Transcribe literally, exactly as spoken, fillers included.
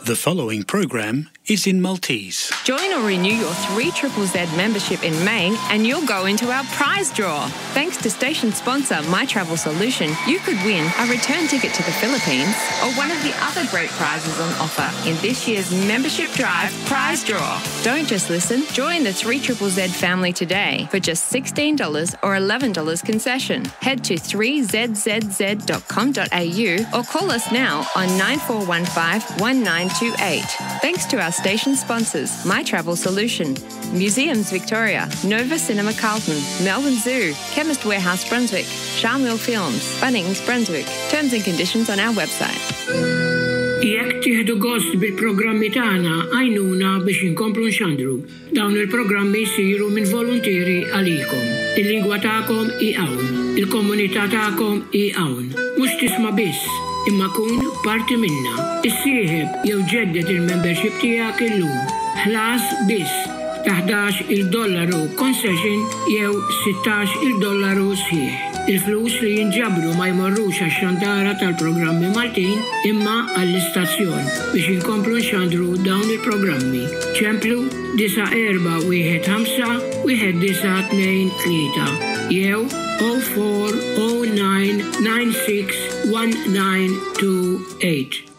The following program is in Maltese. Join or renew your three Z Z Z membership in May and you'll go into our prize draw. Thanks to station sponsor My Travel Solution, you could win a return ticket to the Philippines or one of the other great prizes on offer in this year's Membership Drive prize draw. Don't just listen, join the three Z Z Z family today for just sixteen dollars or eleven dollars concession. Head to three z z z dot com dot a u or call us now on nine four one five, one nine two eight. Thanks to our station sponsors, My Travel Solution, Museums Victoria, Nova Cinema Carlton, Melbourne Zoo, Chemist Warehouse Brunswick, Charmwell Films, Bunnings Brunswick. Terms and conditions on our website. Jekk tieħdu gost bil-programmi tagħna għajnuna biex inkomplu nxandru. Dawn il-programmi jsiru minn volontieri għalikom. Il-lingwa tagħkom hi hawn, il-komunità tagħkom hi hawn. Mhux tisma' biss, imma kun parti minna. Issieħeb jew ġeddet il-membership tiegħek illum. Ħlas biss ta' ħdax il-dollaru concession jew sittax il-dollaru sħiħ. Il-flus li jinġabru ma jmorrux għax-xandara tal-programmi Maltin imma għall-istazzjon biex inkomplu nxandru dawn il-programmi. ċemplu disa erba wieħed ħamsa wieħed disa tnejn tlieta jew zero four zero nine nine six one nine two eight.